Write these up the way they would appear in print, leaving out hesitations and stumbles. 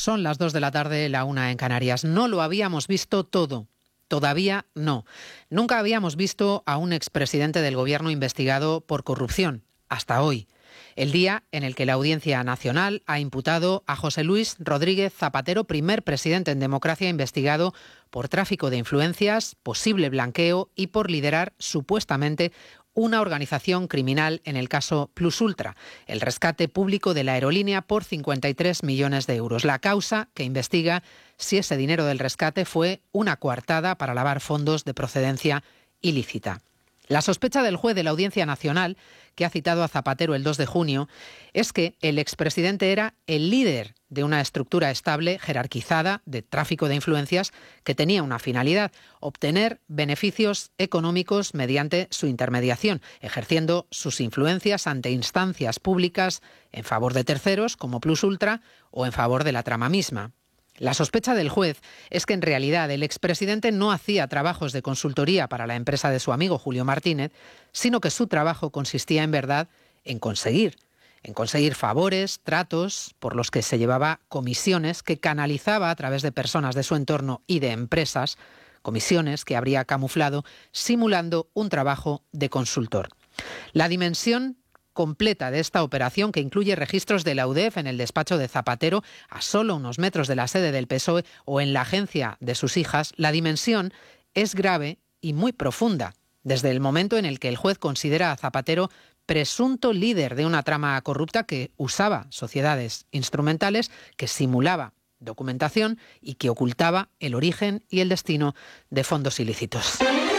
Son las 2 de la tarde, la 1 en Canarias. No lo habíamos visto todo. Todavía no. Nunca habíamos visto a un expresidente del Gobierno investigado por corrupción. Hasta hoy. El día en el que la Audiencia Nacional ha imputado a José Luis Rodríguez Zapatero, primer presidente en democracia investigado por tráfico de influencias, posible blanqueo y por liderar supuestamente una organización criminal en el caso Plus Ultra, el rescate público de la aerolínea por 53 millones de euros. La causa que investiga si ese dinero del rescate fue una coartada para lavar fondos de procedencia ilícita. La sospecha del juez de la Audiencia Nacional, que ha citado a Zapatero el 2 de junio, es que el expresidente era el líder de una estructura estable, jerarquizada, de tráfico de influencias, que tenía una finalidad: obtener beneficios económicos mediante su intermediación, ejerciendo sus influencias ante instancias públicas en favor de terceros, como Plus Ultra, o en favor de la trama misma. La sospecha del juez es que en realidad el expresidente no hacía trabajos de consultoría para la empresa de su amigo Julio Martínez, sino que su trabajo consistía en verdad en conseguir favores, tratos por los que se llevaba comisiones que canalizaba a través de personas de su entorno y de empresas, comisiones que habría camuflado simulando un trabajo de consultor. La dimensión completa de esta operación, que incluye registros de la UDEF en el despacho de Zapatero, a solo unos metros de la sede del PSOE o en la agencia de sus hijas, la dimensión es grave y muy profunda, desde el momento en el que el juez considera a Zapatero presunto líder de una trama corrupta que usaba sociedades instrumentales, que simulaba documentación y que ocultaba el origen y el destino de fondos ilícitos.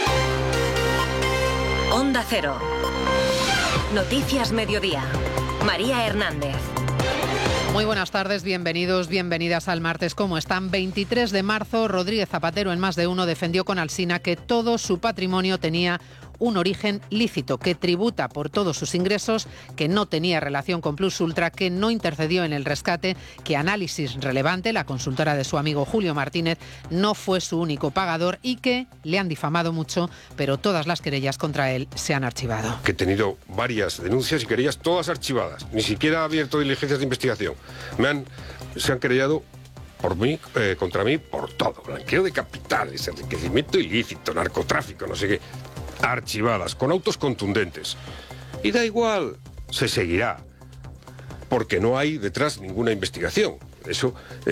Onda Cero. Noticias Mediodía. María Hernández. Muy buenas tardes, bienvenidos, bienvenidas al martes. ¿Cómo están? 23 de marzo, Rodríguez Zapatero en Más de Uno defendió con Alsina que todo su patrimonio tenía un origen lícito, que tributa por todos sus ingresos, que no tenía relación con Plus Ultra, que no intercedió en el rescate, que Análisis Relevante, la consultora de su amigo Julio Martínez, no fue su único pagador y que le han difamado mucho, pero todas las querellas contra él se han archivado. Que he tenido varias denuncias y querellas todas archivadas, ni siquiera ha abierto diligencias de investigación. Se han querellado por mí, contra mí, por todo: blanqueo de capitales, enriquecimiento ilícito, narcotráfico, no sé qué. Archivadas, con autos contundentes. Y da igual, se seguirá, porque no hay detrás ninguna investigación. Eso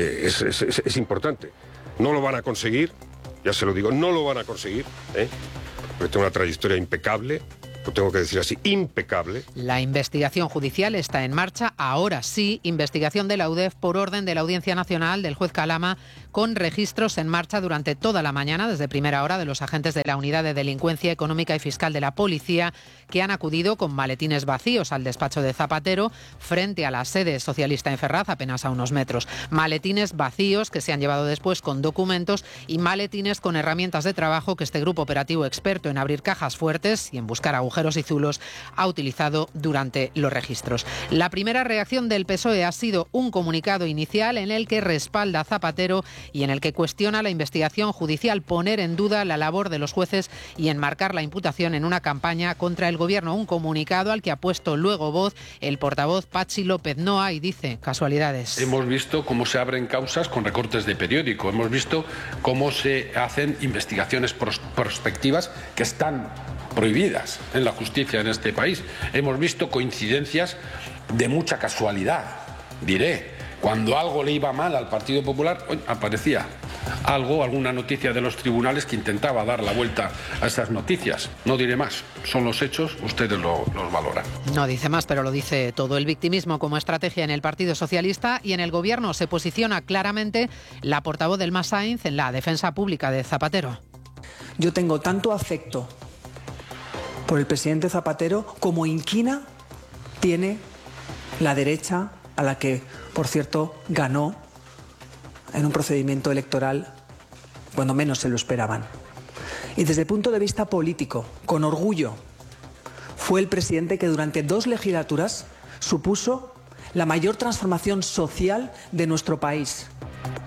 es importante. No lo van a conseguir, ya se lo digo, no lo van a conseguir, porque tengo una trayectoria impecable. Lo tengo que decir así, impecable. La investigación judicial está en marcha. Ahora sí, investigación de la UDEF por orden de la Audiencia Nacional del juez Calama, con registros en marcha durante toda la mañana, desde primera hora, de los agentes de la Unidad de Delincuencia Económica y Fiscal de la Policía, que han acudido con maletines vacíos al despacho de Zapatero, frente a la sede socialista en Ferraz, apenas a unos metros. Maletines vacíos que se han llevado después con documentos y maletines con herramientas de trabajo que este grupo operativo, experto en abrir cajas fuertes y en buscar agujeros y zulos, ha utilizado durante los registros. La primera reacción del PSOE ha sido un comunicado inicial en el que respalda a Zapatero y en el que cuestiona la investigación judicial, poner en duda la labor de los jueces y enmarcar la imputación en una campaña contra el Gobierno. Un comunicado al que ha puesto luego voz el portavoz Patxi López Noa y dice: casualidades. Hemos visto cómo se abren causas con recortes de periódico, hemos visto cómo se hacen investigaciones prospectivas que están prohibidas en la justicia en este país. Hemos visto coincidencias de mucha casualidad, diré. Cuando algo le iba mal al Partido Popular, aparecía alguna noticia de los tribunales que intentaba dar la vuelta a esas noticias. No diré más, son los hechos, ustedes los valoran. No dice más, pero lo dice todo. El victimismo como estrategia en el Partido Socialista y en el Gobierno. Se posiciona claramente la portavoz del MAS Sainz en la defensa pública de Zapatero. Yo tengo tanto afecto por el presidente Zapatero como inquina tiene la derecha, a la que, por cierto, ganó en un procedimiento electoral cuando menos se lo esperaban. Y desde el punto de vista político, con orgullo, fue el presidente que durante 2 legislaturas supuso la mayor transformación social de nuestro país.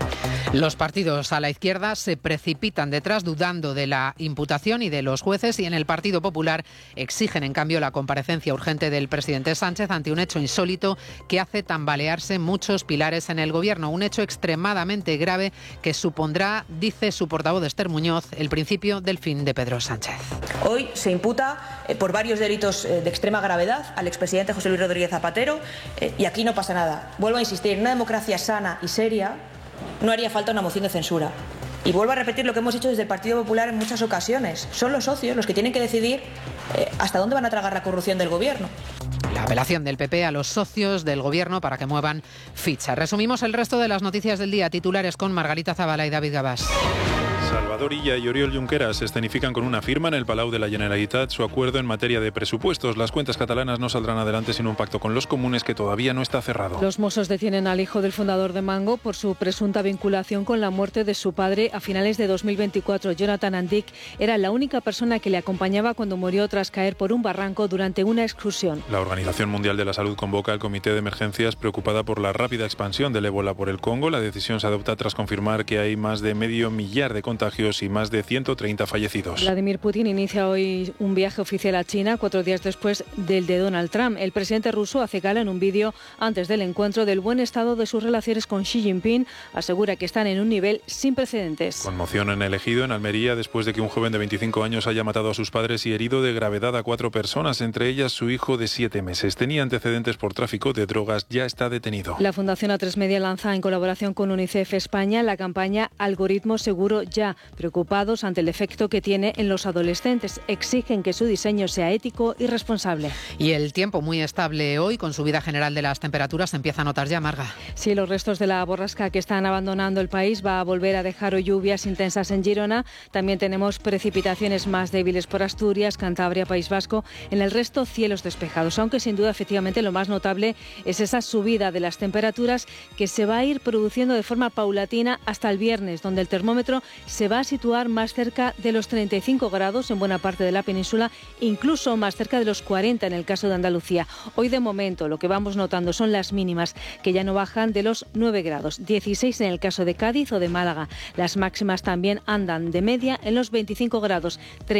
Los partidos a la izquierda se precipitan detrás dudando de la imputación y de los jueces, y en el Partido Popular exigen en cambio la comparecencia urgente del presidente Sánchez ante un hecho insólito que hace tambalearse muchos pilares en el gobierno. Un hecho extremadamente grave que supondrá, dice su portavoz Esther Muñoz, el principio del fin de Pedro Sánchez. Hoy se imputa por varios delitos de extrema gravedad al expresidente José Luis Rodríguez Zapatero y aquí no pasa nada. Vuelvo a insistir, en una democracia sana y seria no haría falta una moción de censura. Y vuelvo a repetir lo que hemos dicho desde el Partido Popular en muchas ocasiones. Son los socios los que tienen que decidir hasta dónde van a tragar la corrupción del gobierno. La apelación del PP a los socios del gobierno para que muevan ficha. Resumimos el resto de las noticias del día. Titulares con Margarita Zavala y David Gabás. Salvador Illa y Oriol Junqueras escenifican con una firma en el Palau de la Generalitat su acuerdo en materia de presupuestos. Las cuentas catalanas no saldrán adelante sin un pacto con los comunes que todavía no está cerrado. Los Mossos detienen al hijo del fundador de Mango por su presunta vinculación con la muerte de su padre a finales de 2024. Jonathan Andic era la única persona que le acompañaba cuando murió tras caer por un barranco durante una excursión. La Organización Mundial de la Salud convoca al Comité de Emergencias preocupada por la rápida expansión del ébola por el Congo. La decisión se adopta tras confirmar que hay más de 500.000 de contagios y más de 130 fallecidos. Vladimir Putin inicia hoy un viaje oficial a China 4 días después del de Donald Trump. El presidente ruso hace gala en un vídeo antes del encuentro del buen estado de sus relaciones con Xi Jinping. Asegura que están en un nivel sin precedentes. Conmoción en el Ejido, en Almería, después de que un joven de 25 años haya matado a sus padres y herido de gravedad a 4 personas, entre ellas su hijo de 7 meses. Tenía antecedentes por tráfico de drogas, ya está detenido. La Fundación A3 Media lanza en colaboración con UNICEF España la campaña Algoritmo Seguro Ya. Preocupados ante el efecto que tiene en los adolescentes, exigen que su diseño sea ético y responsable. Y el tiempo muy estable hoy, con subida general de las temperaturas, se empieza a notar ya, Marga. Sí, los restos de la borrasca que están abandonando el país va a volver a dejar hoy lluvias intensas en Girona. También tenemos precipitaciones más débiles por Asturias, Cantabria, País Vasco. En el resto, cielos despejados, aunque sin duda, efectivamente, lo más notable es esa subida de las temperaturas que se va a ir produciendo de forma paulatina hasta el viernes, donde el termómetro se va a situar más cerca de los 35 grados en buena parte de la península, incluso más cerca de los 40 en el caso de Andalucía. Hoy, de momento, lo que vamos notando son las mínimas, que ya no bajan de los 9 grados, 16 en el caso de Cádiz o de Málaga. Las máximas también andan de media en los 25 grados,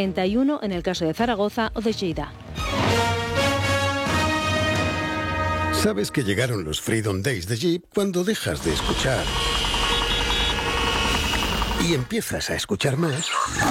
31 en el caso de Zaragoza o de Lleida. Sabes que llegaron los Freedom Days de Jeep cuando dejas de escuchar y empiezas a escuchar más.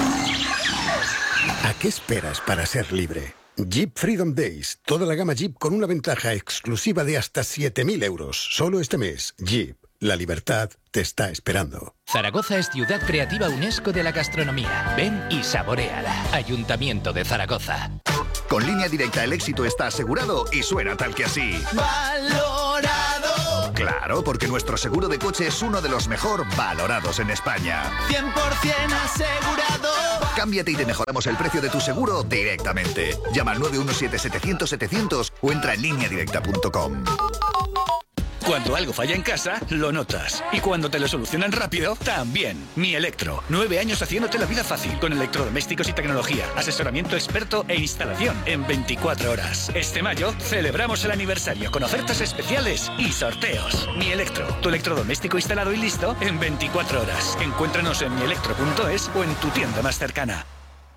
¿A qué esperas para ser libre? Jeep Freedom Days. Toda la gama Jeep con una ventaja exclusiva de hasta 7.000 euros. Solo este mes. Jeep. La libertad te está esperando. Zaragoza es ciudad creativa UNESCO de la gastronomía. Ven y saboréala. Ayuntamiento de Zaragoza. Con Línea Directa el éxito está asegurado y suena tal que así. ¡Valorado! Claro, porque nuestro seguro de coche es uno de los mejor valorados en España. 100% asegurado. Cámbiate y te mejoramos el precio de tu seguro directamente. Llama al 917-700-700 o entra en lineadirecta.com. Cuando algo falla en casa, lo notas. Y cuando te lo solucionan rápido, también. Mi Electro. 9 años haciéndote la vida fácil. Con electrodomésticos y tecnología. Asesoramiento experto e instalación en 24 horas. Este mayo celebramos el aniversario con ofertas especiales y sorteos. Mi Electro. Tu electrodoméstico instalado y listo en 24 horas. Encuéntranos en mielectro.es o en tu tienda más cercana.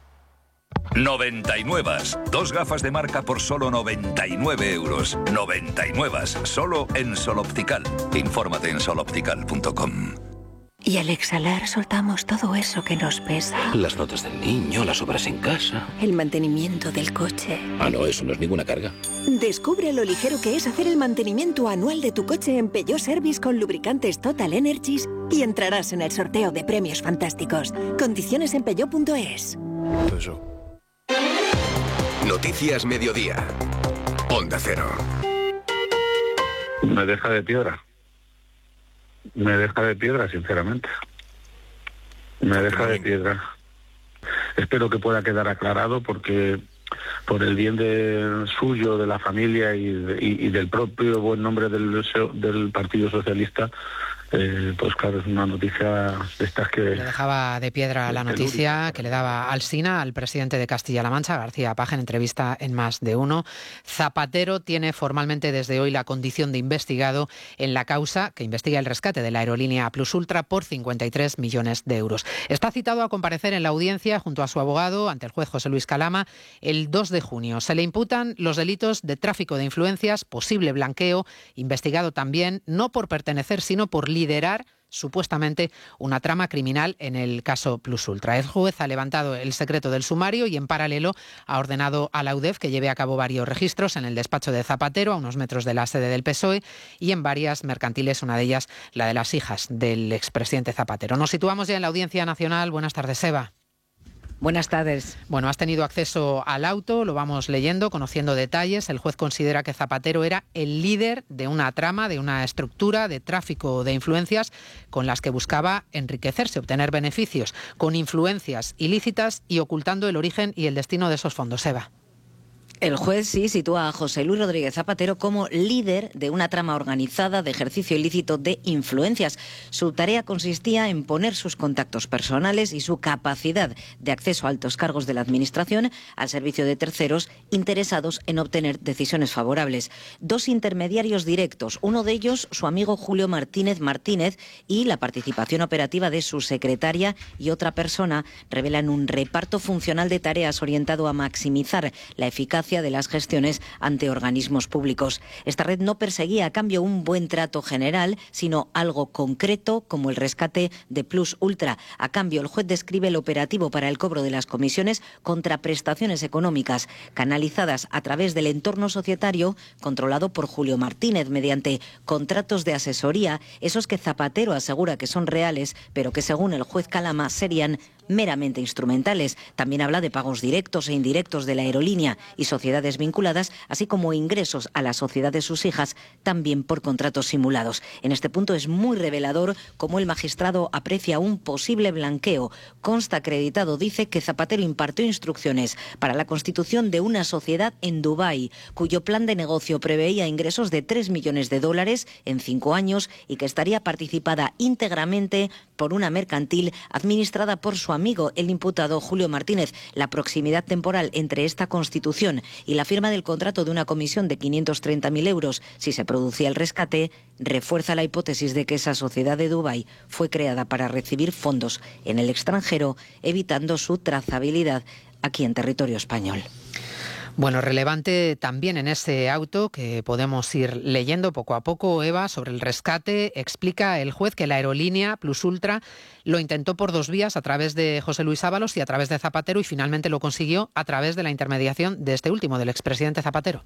99. 2 gafas de marca por solo 99 euros. 99. Solo en Sol Optical. Infórmate en soloptical.com. Y al exhalar soltamos todo eso que nos pesa. Las notas del niño, las obras en casa. El mantenimiento del coche. Ah, no, eso no es ninguna carga. Descubre lo ligero que es hacer el mantenimiento anual de tu coche en Peugeot Service con lubricantes Total Energies y entrarás en el sorteo de premios fantásticos. Condiciones en peugeot.es. Noticias Mediodía. Onda Cero. Me deja de piedra. Me deja de piedra, sinceramente. Me deja de piedra. Espero que pueda quedar aclarado porque por el bien suyo, de la familia y del propio buen nombre del Partido Socialista, pues claro, es una noticia de estas que... Le dejaba de piedra la noticia que le daba alsina al presidente de Castilla-La Mancha, García Paje, en entrevista en Más de Uno. Zapatero tiene formalmente desde hoy la condición de investigado en la causa que investiga el rescate de la aerolínea Plus Ultra por 53 millones de euros. Está citado a comparecer en la audiencia junto a su abogado ante el juez José Luis Calama el 2 de junio. Se le imputan los delitos de tráfico de influencias, posible blanqueo, investigado también no por pertenecer, sino por liderar supuestamente una trama criminal en el caso Plus Ultra. El juez ha levantado el secreto del sumario y en paralelo ha ordenado a la UDEF que lleve a cabo varios registros en el despacho de Zapatero, a unos metros de la sede del PSOE, y en varias mercantiles, una de ellas la de las hijas del expresidente Zapatero. Nos situamos ya en la Audiencia Nacional. Buenas tardes, Eva. Buenas tardes. Bueno, has tenido acceso al auto, lo vamos leyendo, conociendo detalles. El juez considera que Zapatero era el líder de una trama, de una estructura de tráfico de influencias con las que buscaba enriquecerse, obtener beneficios, con influencias ilícitas y ocultando el origen y el destino de esos fondos. Eva. El juez sí sitúa a José Luis Rodríguez Zapatero como líder de una trama organizada de ejercicio ilícito de influencias. Su tarea consistía en poner sus contactos personales y su capacidad de acceso a altos cargos de la Administración al servicio de terceros interesados en obtener decisiones favorables. 2 intermediarios directos, uno de ellos su amigo Julio Martínez y la participación operativa de su secretaria y otra persona revelan un reparto funcional de tareas orientado a maximizar la eficacia de las gestiones ante organismos públicos. Esta red no perseguía a cambio un buen trato general, sino algo concreto como el rescate de Plus Ultra. A cambio, el juez describe el operativo para el cobro de las comisiones contra prestaciones económicas canalizadas a través del entorno societario controlado por Julio Martínez mediante contratos de asesoría, esos que Zapatero asegura que son reales, pero que según el juez Calama serían meramente instrumentales. También habla de pagos directos e indirectos de la aerolínea y sociedades vinculadas, así como ingresos a la sociedad de sus hijas, también por contratos simulados. En este punto es muy revelador cómo el magistrado aprecia un posible blanqueo. Consta acreditado, dice, que Zapatero impartió instrucciones para la constitución de una sociedad en Dubái, cuyo plan de negocio preveía ingresos de $3 millones en 5 años y que estaría participada íntegramente por una mercantil administrada por su amigo, el imputado Julio Martínez. La proximidad temporal entre esta constitución y la firma del contrato de una comisión de 530.000 euros si se producía el rescate refuerza la hipótesis de que esa sociedad de Dubái fue creada para recibir fondos en el extranjero, evitando su trazabilidad aquí en territorio español. Bueno, relevante también en ese auto que podemos ir leyendo poco a poco, Eva, sobre el rescate, explica el juez que la aerolínea Plus Ultra lo intentó por 2 vías, a través de José Luis Ábalos y a través de Zapatero, y finalmente lo consiguió a través de la intermediación de este último, del expresidente Zapatero.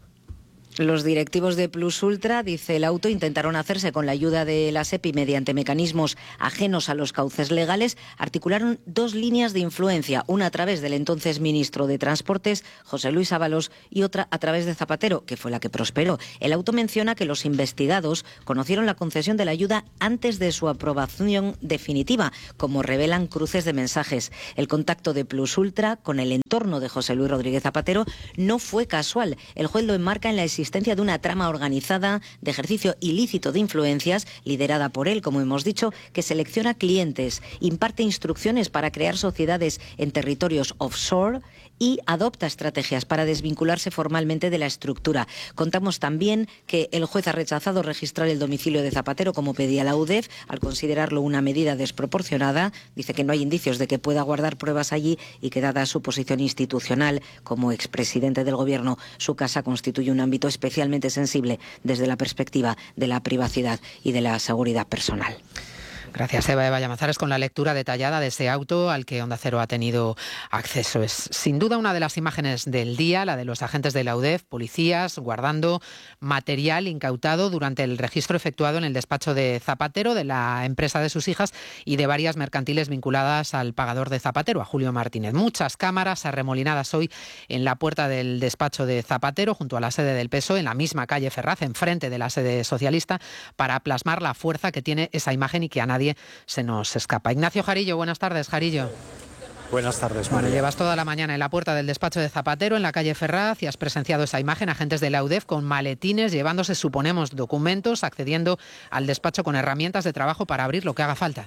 Los directivos de Plus Ultra, dice el auto, intentaron hacerse con la ayuda de la SEPI mediante mecanismos ajenos a los cauces legales. Articularon 2 líneas de influencia, una a través del entonces ministro de Transportes, José Luis Ábalos, y otra a través de Zapatero, que fue la que prosperó. El auto menciona que los investigados conocieron la concesión de la ayuda antes de su aprobación definitiva, como revelan cruces de mensajes. El contacto de Plus Ultra con el entorno de José Luis Rodríguez Zapatero no fue casual. El juez lo enmarca en la existencia de una trama organizada de ejercicio ilícito de influencias, liderada por él, como hemos dicho, que selecciona clientes, imparte instrucciones para crear sociedades en territorios offshore y adopta estrategias para desvincularse formalmente de la estructura. Contamos también que el juez ha rechazado registrar el domicilio de Zapatero como pedía la UDEF, al considerarlo una medida desproporcionada. Dice que no hay indicios de que pueda guardar pruebas allí y que, dada su posición institucional como expresidente del Gobierno, su casa constituye un ámbito especialmente sensible desde la perspectiva de la privacidad y de la seguridad personal. Gracias, Eva Llamazares, con la lectura detallada de ese auto al que Onda Cero ha tenido acceso. Es sin duda una de las imágenes del día, la de los agentes de la UDEF, policías, guardando material incautado durante el registro efectuado en el despacho de Zapatero, de la empresa de sus hijas y de varias mercantiles vinculadas al pagador de Zapatero, a Julio Martínez. Muchas cámaras arremolinadas hoy en la puerta del despacho de Zapatero, junto a la sede del PSOE, en la misma calle Ferraz, enfrente de la sede socialista, para plasmar la fuerza que tiene esa imagen y que a nadie se nos escapa. Ignacio Jarillo, buenas tardes, Jarillo. Buenas tardes, Bueno, María. llevas toda la mañana en la puerta del despacho de Zapatero, en la calle Ferraz, y has presenciado esa imagen, agentes de la UDEF con maletines, llevándose, suponemos, documentos, accediendo al despacho con herramientas de trabajo para abrir lo que haga falta.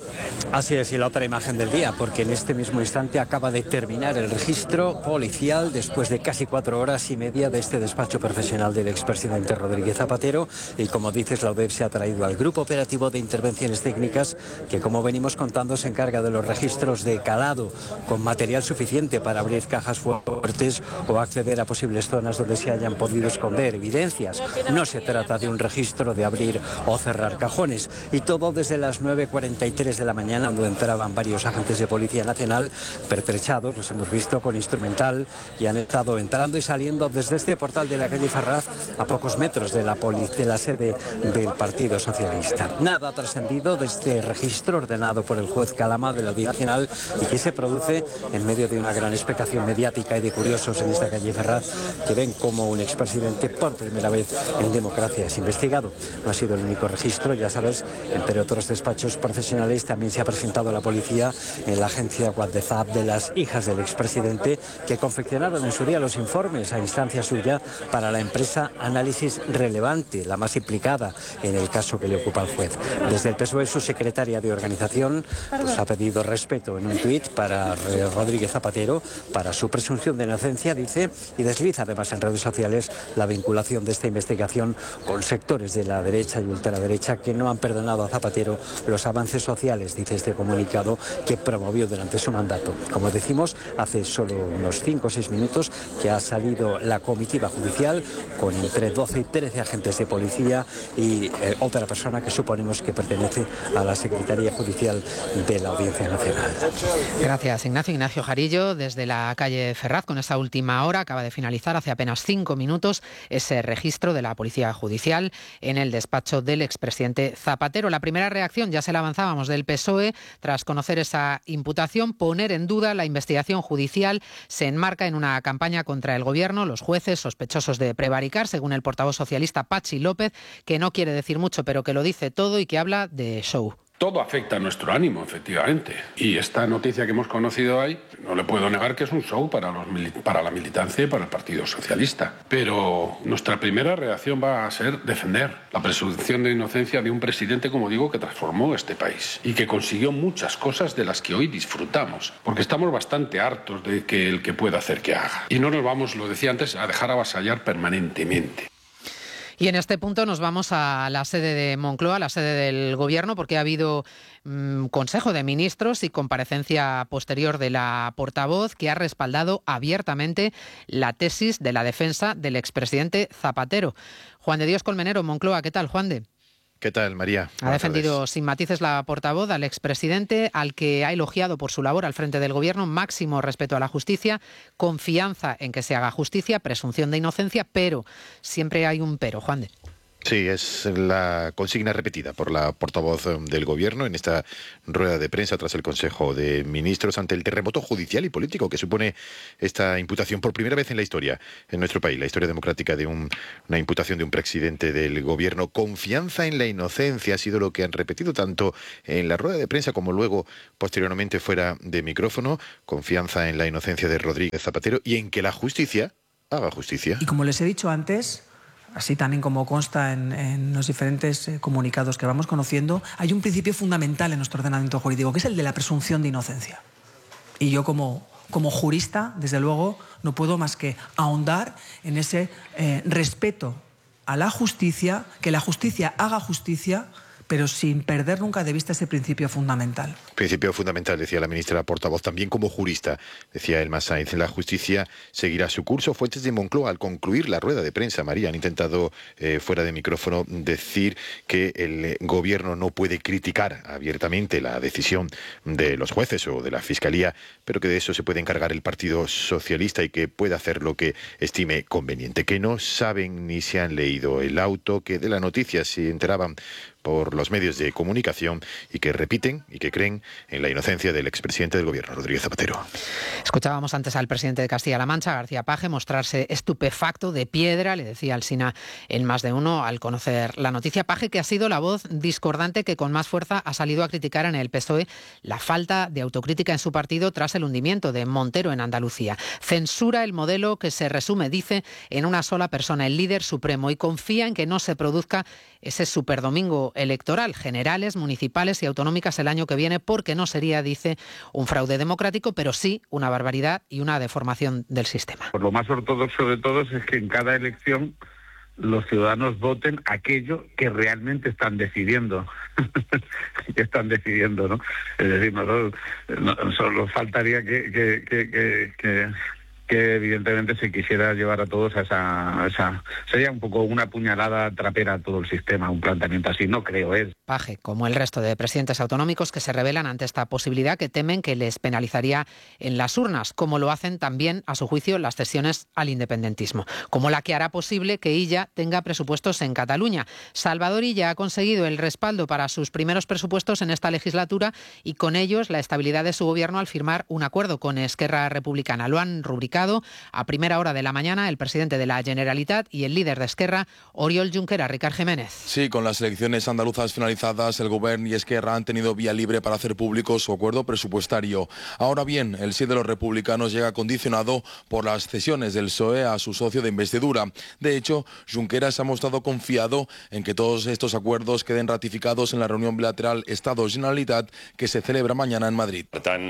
Así es, y la otra imagen del día, porque en este mismo instante acaba de terminar el registro policial después de casi 4 horas y media de este despacho profesional del expresidente Rodríguez Zapatero. Y como dices, la UDEF se ha traído al Grupo Operativo de Intervenciones Técnicas, que como venimos contando se encarga de los registros de calado, con material suficiente para abrir cajas fuertes o acceder a posibles zonas donde se hayan podido esconder evidencias. No se trata de un registro de abrir o cerrar cajones. Y todo desde las 9:43 de la mañana, cuando entraban varios agentes de Policía Nacional pertrechados, los hemos visto con instrumental, y han estado entrando y saliendo desde este portal de la calle Ferraz, a pocos metros de la sede del Partido Socialista. Nada ha trascendido de este registro ordenado por el juez Calama de la Audiencia Nacional y que se produce en medio de una gran expectación mediática y de curiosos en esta calle Ferraz que ven como un expresidente por primera vez en democracia es investigado. No ha sido el único registro, ya sabes, entre otros despachos profesionales también se ha presentado la policía en la agencia WhatsApp de las hijas del expresidente, que confeccionaron en su día los informes a instancia suya para la empresa Análisis Relevante, la más implicada en el caso que le ocupa al juez. Desde el PSOE, su secretaria de organización ha pedido respeto en un tuit para Rodríguez Zapatero, para su presunción de inocencia, dice, y desliza además en redes sociales la vinculación de esta investigación con sectores de la derecha y ultraderecha que no han perdonado a Zapatero los avances sociales, dice este comunicado, que promovió durante su mandato. Como decimos, hace solo unos 5 o 6 minutos que ha salido la comitiva judicial con entre 12 y 13 agentes de policía y otra persona que suponemos que pertenece a la Secretaría Judicial de la Audiencia Nacional. Gracias, Ignacio. Ignacio Jarillo, desde la calle Ferraz, con esa última hora. Acaba de finalizar hace apenas 5 minutos ese registro de la Policía Judicial en el despacho del expresidente Zapatero. La primera reacción, ya se la avanzábamos, del PSOE, tras conocer esa imputación, poner en duda la investigación judicial. Se enmarca en una campaña contra el Gobierno, los jueces sospechosos de prevaricar, según el portavoz socialista Pachi López, que no quiere decir mucho, pero que lo dice todo y que habla de show. Todo afecta a nuestro ánimo, efectivamente. Y esta noticia que hemos conocido hoy, no le puedo negar que es un show para la militancia y para el Partido Socialista. Pero nuestra primera reacción va a ser defender la presunción de inocencia de un presidente, como digo, que transformó este país y que consiguió muchas cosas de las que hoy disfrutamos. Porque estamos bastante hartos de que el que pueda hacer que haga. Y no nos vamos, lo decía antes, a dejar avasallar permanentemente. Y en este punto nos vamos a la sede de Moncloa, la sede del Gobierno, porque ha habido Consejo de Ministros y comparecencia posterior de la portavoz, que ha respaldado abiertamente la tesis de la defensa del expresidente Zapatero. Juan de Dios Colmenero, Moncloa, ¿qué tal, Juan de? ¿Qué tal, María? Ha defendido sin matices la portavoz al expresidente, al que ha elogiado por su labor al frente del Gobierno, máximo respeto a la justicia, confianza en que se haga justicia, presunción de inocencia, pero siempre hay un pero, Juan de. Sí, es la consigna repetida por la portavoz del Gobierno en esta rueda de prensa tras el Consejo de Ministros ante el terremoto judicial y político que supone esta imputación por primera vez en la historia, en nuestro país, la historia democrática de una imputación de un presidente del Gobierno. Confianza en la inocencia ha sido lo que han repetido tanto en la rueda de prensa como luego posteriormente fuera de micrófono. Confianza en la inocencia de Rodríguez Zapatero y en que la justicia haga justicia. Y como les he dicho antes, así también como consta en los diferentes comunicados que vamos conociendo, hay un principio fundamental en nuestro ordenamiento jurídico, que es el de la presunción de inocencia. Y yo como jurista, desde luego, no puedo más que ahondar en ese respeto a la justicia, que la justicia haga justicia, pero sin perder nunca de vista ese principio fundamental. Principio fundamental, decía la ministra portavoz, también como jurista, decía Elma Sainz. La justicia seguirá su curso. Fuentes de Moncloa, al concluir la rueda de prensa, María, han intentado, fuera de micrófono, decir que el Gobierno no puede criticar abiertamente la decisión de los jueces o de la Fiscalía, pero que de eso se puede encargar el Partido Socialista y que puede hacer lo que estime conveniente. Que no saben ni se han leído el auto, que de la noticia se enteraban por los medios de comunicación y que repiten y que creen en la inocencia del expresidente del gobierno, Rodríguez Zapatero. Escuchábamos antes al presidente de Castilla-La Mancha, García Page, mostrarse estupefacto, de piedra, le decía Alsina en Más de Uno al conocer la noticia. Page, que ha sido la voz discordante que con más fuerza ha salido a criticar en el PSOE la falta de autocrítica en su partido tras el hundimiento de Montero en Andalucía. Censura el modelo que se resume, dice, en una sola persona, el líder supremo, y confía en que no se produzca ese superdomingo electoral, generales, municipales y autonómicas el año que viene, porque no sería, dice, un fraude democrático, pero sí una barbaridad y una deformación del sistema. Por lo más ortodoxo de todos es que en cada elección los ciudadanos voten aquello que realmente están decidiendo. Que están decidiendo, ¿no? Es decir, solo faltaría que evidentemente se quisiera llevar a todos a esa... Sería un poco una puñalada trapera a todo el sistema, un planteamiento así, no creo, es. Page, como el resto de presidentes autonómicos que se rebelan ante esta posibilidad, que temen que les penalizaría en las urnas, como lo hacen también, a su juicio, las cesiones al independentismo, como la que hará posible que Illa tenga presupuestos en Cataluña. Salvador Illa ha conseguido el respaldo para sus primeros presupuestos en esta legislatura y con ellos la estabilidad de su gobierno al firmar un acuerdo con Esquerra Republicana. Lo han rubricado a primera hora de la mañana el presidente de la Generalitat y el líder de Esquerra, Oriol Junqueras. Ricard Jiménez. Sí, con las elecciones andaluzas finalizadas, el Gobierno y Esquerra han tenido vía libre para hacer público su acuerdo presupuestario. Ahora bien, el sí de los republicanos llega condicionado por las cesiones del PSOE a su socio de investidura. De hecho, Junqueras ha mostrado confiado en que todos estos acuerdos queden ratificados en la reunión bilateral Estado-Generalitat que se celebra mañana en Madrid.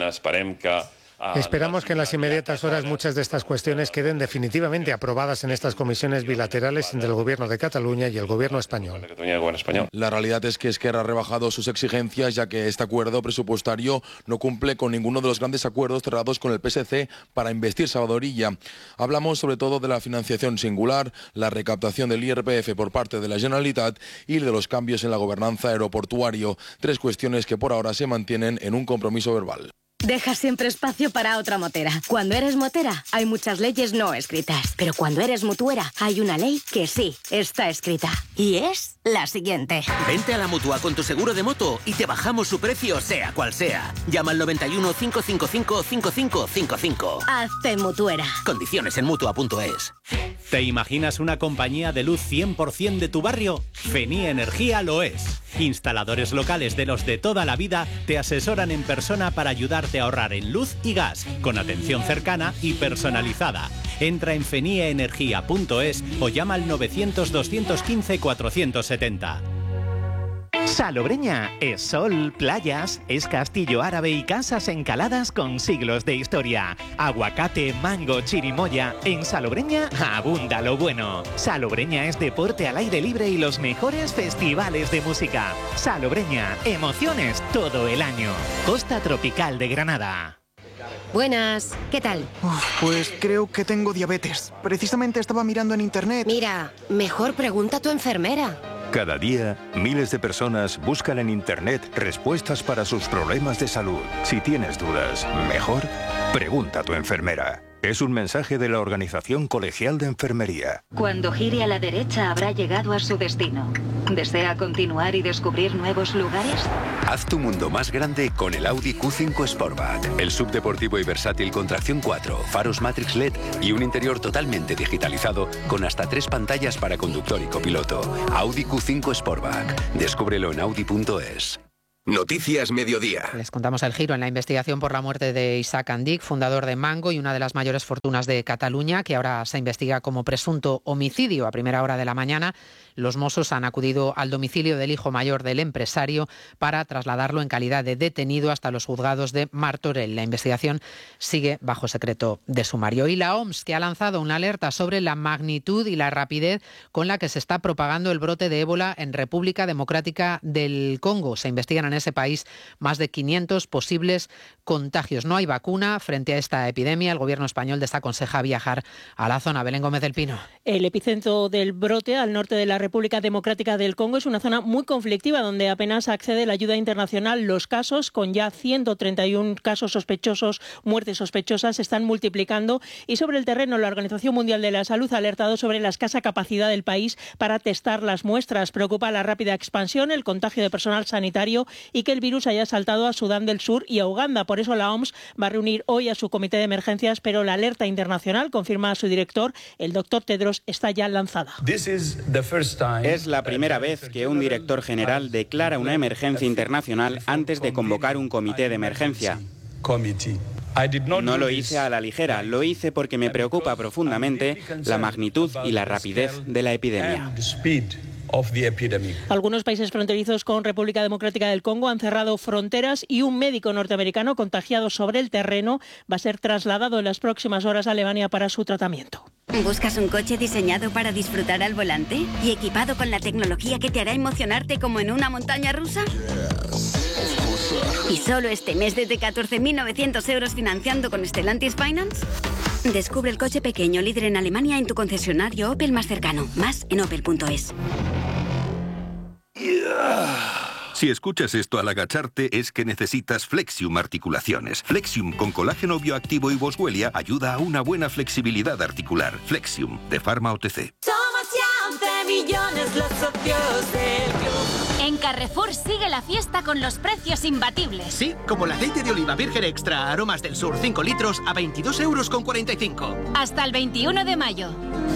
Esperamos que en las inmediatas horas muchas de estas cuestiones queden definitivamente aprobadas en estas comisiones bilaterales entre el Gobierno de Cataluña y el Gobierno español. La realidad es que Esquerra ha rebajado sus exigencias, ya que este acuerdo presupuestario no cumple con ninguno de los grandes acuerdos cerrados con el PSC para investir Salvador Illa. Hablamos sobre todo de la financiación singular, la recaptación del IRPF por parte de la Generalitat y de los cambios en la gobernanza aeroportuario. Tres cuestiones que por ahora se mantienen en un compromiso verbal. Deja siempre espacio para otra motera. Cuando eres motera, hay muchas leyes no escritas. Pero cuando eres mutuera, hay una ley que sí está escrita. Y es la siguiente. Vente a la Mutua con tu seguro de moto y te bajamos su precio, sea cual sea. Llama al 91 555 5555. Hazte mutuera. Condiciones en Mutua.es. ¿Te imaginas una compañía de luz 100% de tu barrio? Feni Energía lo es. Instaladores locales de los de toda la vida te asesoran en persona para ayudarte a ahorrar en luz y gas, con atención cercana y personalizada. Entra en fenieenergia.es o llama al 900 215 470. Salobreña es sol, playas, es castillo árabe y casas encaladas con siglos de historia. Aguacate, mango, chirimoya. En Salobreña abunda lo bueno. Salobreña es deporte al aire libre y los mejores festivales de música. Salobreña, emociones todo el año. Costa Tropical de Granada. Buenas, ¿qué tal? Pues creo que tengo diabetes. Precisamente estaba mirando en internet. Mira, mejor pregunta a tu enfermera. Cada día, miles de personas buscan en Internet respuestas para sus problemas de salud. Si tienes dudas, mejor pregunta a tu enfermera. Es un mensaje de la Organización Colegial de Enfermería. Cuando gire a la derecha habrá llegado a su destino. ¿Desea continuar y descubrir nuevos lugares? Haz tu mundo más grande con el Audi Q5 Sportback. El subdeportivo y versátil con tracción 4, faros Matrix LED y un interior totalmente digitalizado con hasta 3 pantallas para conductor y copiloto. Audi Q5 Sportback. Descúbrelo en Audi.es. Noticias Mediodía. Les contamos el giro en la investigación por la muerte de Isaac Andic, fundador de Mango y una de las mayores fortunas de Cataluña, que ahora se investiga como presunto homicidio. A primera hora de la mañana, los Mossos han acudido al domicilio del hijo mayor del empresario para trasladarlo en calidad de detenido hasta los juzgados de Martorell. La investigación sigue bajo secreto de sumario. Y la OMS, que ha lanzado una alerta sobre la magnitud y la rapidez con la que se está propagando el brote de ébola en República Democrática del Congo. Se investigan en ese país más de 500 posibles contagios. No hay vacuna frente a esta epidemia. El gobierno español desaconseja viajar a la zona. Belén Gómez del Pino. El epicentro del brote al norte de la República Democrática del Congo es una zona muy conflictiva donde apenas accede la ayuda internacional. Los casos, con ya 131 casos sospechosos, muertes sospechosas, se están multiplicando y sobre el terreno la Organización Mundial de la Salud ha alertado sobre la escasa capacidad del país para testar las muestras. Preocupa la rápida expansión, el contagio de personal sanitario y que el virus haya saltado a Sudán del Sur y a Uganda. Por eso la OMS va a reunir hoy a su comité de emergencias, pero la alerta internacional, confirma su director, el doctor Tedros, está ya lanzada. Es la primera vez que un director general declara una emergencia internacional antes de convocar un comité de emergencia. No lo hice a la ligera, lo hice porque me preocupa profundamente la magnitud y la rapidez de la epidemia. Algunos países fronterizos con República Democrática del Congo han cerrado fronteras y un médico norteamericano contagiado sobre el terreno va a ser trasladado en las próximas horas a Alemania para su tratamiento. ¿Buscas un coche diseñado para disfrutar al volante y equipado con la tecnología que te hará emocionarte como en una montaña rusa? ¿Y solo este mes desde 14.900 euros financiando con Stellantis Finance? Descubre el coche pequeño líder en Alemania en tu concesionario Opel más cercano. Más en opel.es. Si escuchas esto al agacharte es que necesitas Flexium Articulaciones. Flexium con colágeno bioactivo y boswellia ayuda a una buena flexibilidad articular. Flexium, de Pharma OTC. Somos ya 11 millones los socios del club. En Carrefour sigue la fiesta con los precios imbatibles. Sí, como el aceite de oliva virgen extra Aromas del Sur 5 litros a 22,45 €. Hasta el 21 de mayo.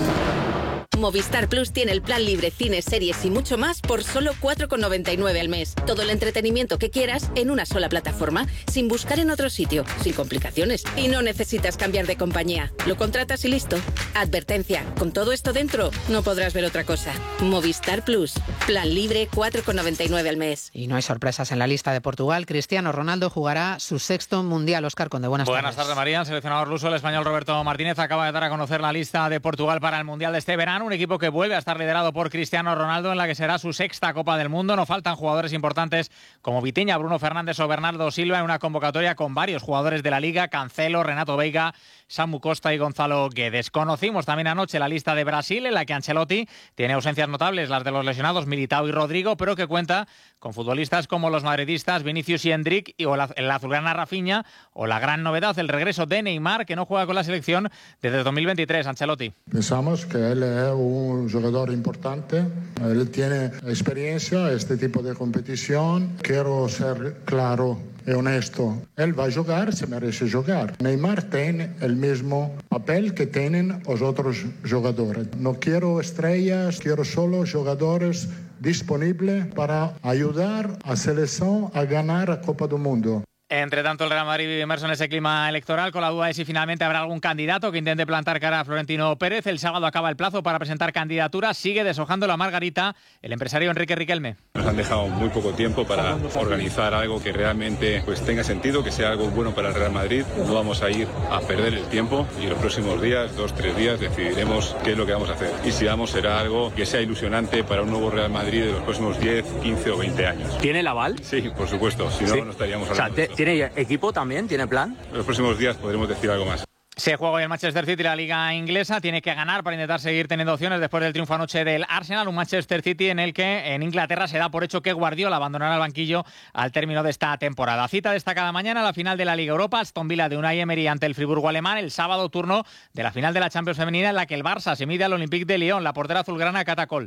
Movistar Plus tiene el plan libre, cines, series y mucho más por solo 4,99 al mes. Todo el entretenimiento que quieras en una sola plataforma, sin buscar en otro sitio, sin complicaciones. Y no necesitas cambiar de compañía. Lo contratas y listo. Advertencia, con todo esto dentro, no podrás ver otra cosa. Movistar Plus, plan libre, 4,99 al mes. Y no hay sorpresas en la lista de Portugal. Cristiano Ronaldo jugará su 6º Mundial. Óscar Conde, buenas tardes. Buenas tardes, María. El seleccionador luso, el español Roberto Martínez, acaba de dar a conocer la lista de Portugal para el Mundial de este verano. Un equipo que vuelve a estar liderado por Cristiano Ronaldo en la que será su 6ª Copa del Mundo. No faltan jugadores importantes como Vitinha, Bruno Fernández o Bernardo Silva en una convocatoria con varios jugadores de la Liga, Cancelo, Renato Veiga, Samu Costa y Gonzalo Guedes. Conocimos también anoche la lista de Brasil en la que Ancelotti tiene ausencias notables, las de los lesionados Militao y Rodrigo, pero que cuenta con futbolistas como los madridistas Vinicius y Endrick o el azulgrana Rafinha o la gran novedad, el regreso de Neymar, que no juega con la selección desde 2023. Ancelotti. Pensamos que él es un jugador importante, él tiene experiencia en este tipo de competición. Quiero ser claro y honesto, él va a jugar, se merece jugar. Neymar tiene el mismo papel que tienen los otros jugadores. No quiero estrellas, quiero solo jugadores disponibles para ayudar a la selección a ganar la Copa del Mundo. Entre tanto, el Real Madrid vive inmerso en ese clima electoral, con la duda de si finalmente habrá algún candidato que intente plantar cara a Florentino Pérez. El sábado acaba el plazo para presentar candidaturas. Sigue deshojando la margarita el empresario Enrique Riquelme. Nos han dejado muy poco tiempo para organizar algo que realmente tenga sentido, que sea algo bueno para el Real Madrid. No vamos a ir a perder el tiempo y los próximos días, 2-3 días, decidiremos qué es lo que vamos a hacer. Y si vamos, será algo que sea ilusionante para un nuevo Real Madrid de los próximos 10, 15 o 20 años. ¿Tiene el aval? Sí, por supuesto. Si no, no estaríamos hablando de esto. ¿Tiene equipo también? ¿Tiene plan? En los próximos días podremos decir algo más. Se juega hoy el Manchester City, la liga inglesa. Tiene que ganar para intentar seguir teniendo opciones después del triunfo anoche del Arsenal. Un Manchester City en el que en Inglaterra se da por hecho que Guardiola abandonará el banquillo al término de esta temporada. Cita destacada mañana, la final de la Liga Europa. Aston Villa de Unai Emery ante el Friburgo alemán. El sábado, turno de la final de la Champions femenina en la que el Barça se mide al Olympique de Lyon. La portera azulgrana Cata Col.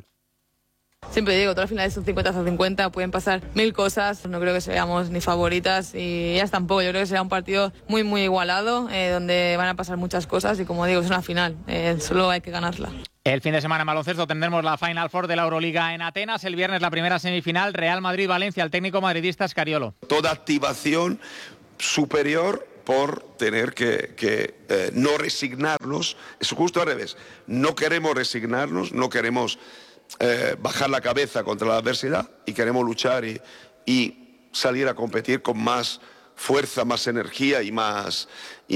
Siempre digo, todas las finales son 50-50, pueden pasar mil cosas, no creo que seamos ni favoritas y ellas tampoco, yo creo que será un partido muy muy igualado, donde van a pasar muchas cosas y como digo, es una final, solo hay que ganarla. El fin de semana en baloncesto tendremos la Final Four de la Euroliga en Atenas, el viernes la primera semifinal, Real Madrid-Valencia, el técnico madridista Scariolo. Toda activación superior por tener que no resignarnos, es justo al revés, no queremos resignarnos, no queremos bajar la cabeza contra la adversidad y queremos luchar y salir a competir con más fuerza, más energía y más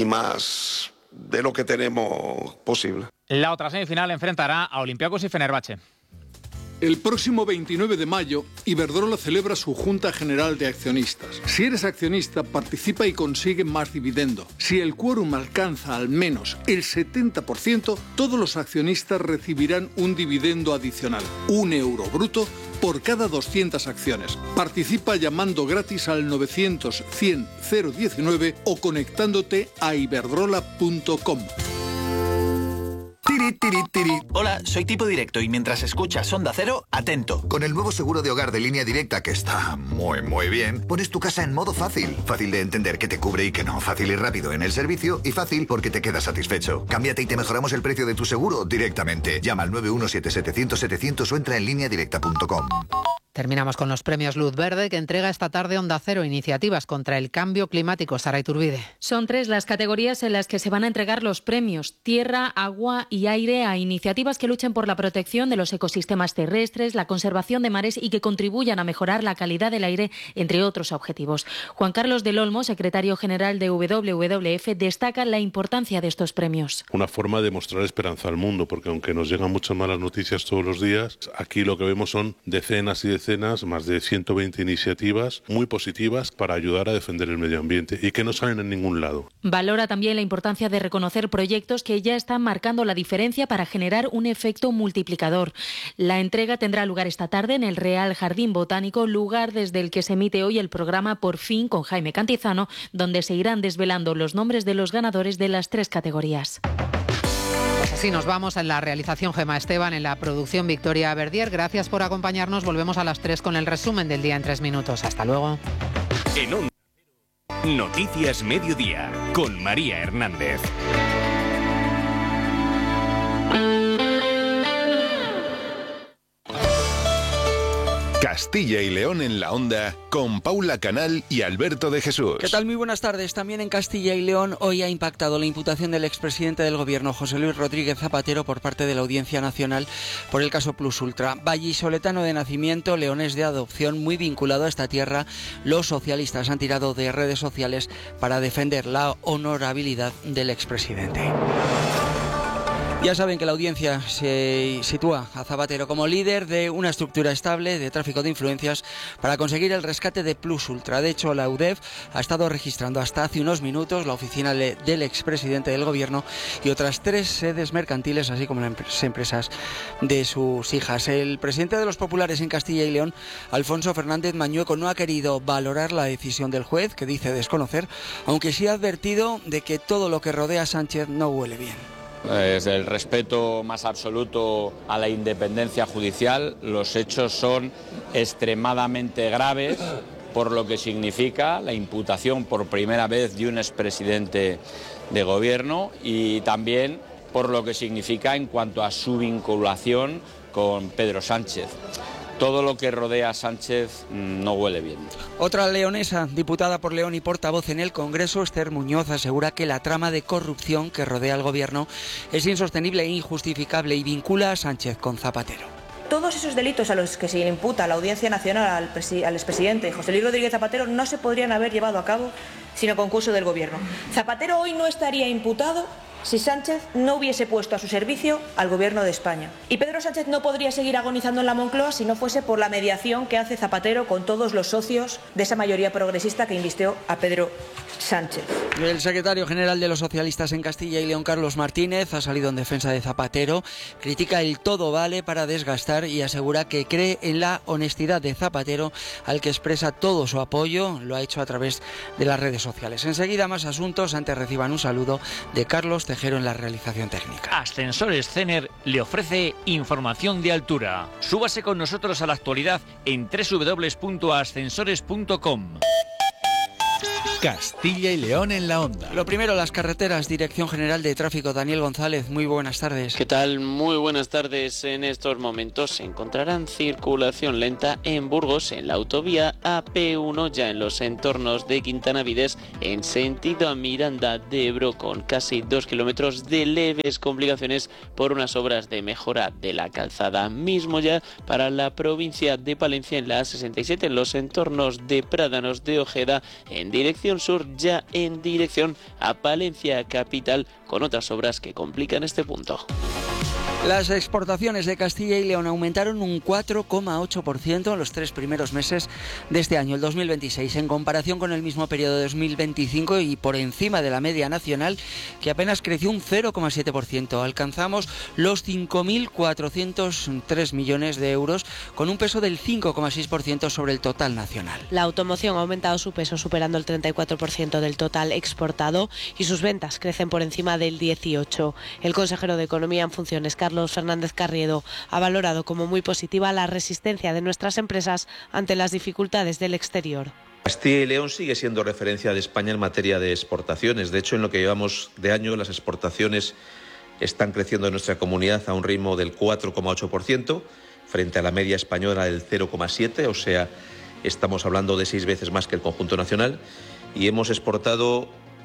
de lo que tenemos posible. La otra semifinal enfrentará a Olympiacos y Fenerbahce. El próximo 29 de mayo, Iberdrola celebra su Junta General de Accionistas. Si eres accionista, participa y consigue más dividendo. Si el quórum alcanza al menos el 70%, todos los accionistas recibirán un dividendo adicional, €1 bruto, por cada 200 acciones. Participa llamando gratis al 900 100 019 o conectándote a iberdrola.com. Tiri, tiri, tiri. Hola, soy Tipo Directo y mientras escuchas Onda Cero, atento. Con el nuevo seguro de hogar de Línea Directa, que está muy bien, pones tu casa en modo fácil. Fácil de entender qué te cubre y qué no. Fácil y rápido en el servicio y fácil porque te quedas satisfecho. Cámbiate y te mejoramos el precio de tu seguro directamente. Llama al 917-700-700 o entra en lineadirecta.com. Terminamos con los premios Luz Verde que entrega esta tarde Onda Cero, iniciativas contra el cambio climático. Sara Iturbide. Son 3 las categorías en las que se van a entregar los premios: tierra, agua y aire, a iniciativas que luchen por la protección de los ecosistemas terrestres, la conservación de mares y que contribuyan a mejorar la calidad del aire, entre otros objetivos. Juan Carlos del Olmo, secretario general de WWF, destaca la importancia de estos premios. Una forma de mostrar esperanza al mundo, porque aunque nos llegan muchas malas noticias todos los días, aquí lo que vemos son decenas y decenas, más de 120 iniciativas muy positivas para ayudar a defender el medio ambiente y que no salen en ningún lado. Valora también la importancia de reconocer proyectos que ya están marcando la diferencia para generar un efecto multiplicador. La entrega tendrá lugar esta tarde en el Real Jardín Botánico, lugar desde el que se emite hoy el programa Por Fin con Jaime Cantizano, donde se irán desvelando los nombres de los ganadores de las 3 categorías. Pues así nos vamos. En la realización Gemma Esteban, en la producción Victoria Verdier. Gracias por acompañarnos. Volvemos a las 3 con el resumen del día en 3 minutos. Hasta luego. En Onda Cero, Noticias Mediodía, con María Hernández. Castilla y León en la Onda, con Paula Canal y Alberto de Jesús. ¿Qué tal? Muy buenas tardes. También en Castilla y León hoy ha impactado la imputación del expresidente del Gobierno, José Luis Rodríguez Zapatero, por parte de la Audiencia Nacional por el caso Plus Ultra. Vallisoletano de nacimiento, leonés de adopción, muy vinculado a esta tierra, los socialistas han tirado de redes sociales para defender la honorabilidad del expresidente. Ya saben que la audiencia se sitúa a Zapatero como líder de una estructura estable de tráfico de influencias para conseguir el rescate de Plus Ultra. De hecho, la UDEF ha estado registrando hasta hace unos minutos la oficina del expresidente del Gobierno y otras 3 sedes mercantiles, así como las empresas de sus hijas. El presidente de los populares en Castilla y León, Alfonso Fernández Mañueco, no ha querido valorar la decisión del juez, que dice desconocer, aunque sí ha advertido de que todo lo que rodea a Sánchez no huele bien. Desde el respeto más absoluto a la independencia judicial, los hechos son extremadamente graves por lo que significa la imputación por primera vez de un expresidente de gobierno y también por lo que significa en cuanto a su vinculación con Pedro Sánchez. Todo lo que rodea a Sánchez no huele bien. Otra leonesa, diputada por León y portavoz en el Congreso, Esther Muñoz, asegura que la trama de corrupción que rodea al Gobierno es insostenible e injustificable y vincula a Sánchez con Zapatero. Todos esos delitos a los que se le imputa a la Audiencia Nacional al expresidente José Luis Rodríguez Zapatero no se podrían haber llevado a cabo sin el concurso del Gobierno. Zapatero hoy no estaría imputado si Sánchez no hubiese puesto a su servicio al Gobierno de España. Y Pedro Sánchez no podría seguir agonizando en la Moncloa si no fuese por la mediación que hace Zapatero con todos los socios de esa mayoría progresista que invistió a Pedro Sánchez. El secretario general de los socialistas en Castilla y León, Carlos Martínez, ha salido en defensa de Zapatero, critica el todo vale para desgastar y asegura que cree en la honestidad de Zapatero, al que expresa todo su apoyo. Lo ha hecho a través de las redes sociales. Enseguida más asuntos, antes reciban un saludo de Carlos Tejero en la realización técnica. Ascensores Cener le ofrece información de altura. Súbase con nosotros a la actualidad en www.ascensores.com. Castilla y León en la Onda. Lo primero, las carreteras. Dirección General de Tráfico, Daniel González, muy buenas tardes. ¿Qué tal? Muy buenas tardes. En estos momentos se encontrarán circulación lenta en Burgos, en la autovía AP1, ya en los entornos de Quintanavides, en sentido a Miranda de Ebro, con casi 2 kilómetros de leves complicaciones por unas obras de mejora de la calzada. Mismo ya para la provincia de Palencia, en la A67, en los entornos de Prádanos de Ojeda, en dirección sur, ya en dirección a Palencia capital, con otras obras que complican este punto. Las exportaciones de Castilla y León aumentaron un 4,8% en los 3 primeros meses de este año, el 2026, en comparación con el mismo periodo de 2025 y por encima de la media nacional, que apenas creció un 0,7%. Alcanzamos los 5.403 millones de euros, con un peso del 5,6% sobre el total nacional. La automoción ha aumentado su peso, superando el 34% del total exportado, y sus ventas crecen por encima del 18%. El consejero de Economía en funciones, Carlos Fernández Carriedo, ha valorado como muy positiva la resistencia de nuestras empresas ante las dificultades del exterior. Castilla y León sigue siendo referencia de España en materia de exportaciones. De hecho, en lo que llevamos de año, las exportaciones están creciendo en nuestra comunidad a un ritmo del 4,8%, frente a la media española del 0,7%, o sea, estamos hablando de 6 veces más que el conjunto nacional, y hemos exportado